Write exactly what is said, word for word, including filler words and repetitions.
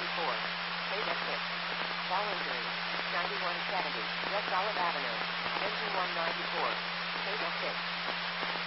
four. Beta six. Voluntary. ninety-one seventy. West Olive Avenue. Engine one ninety-four. Beta six.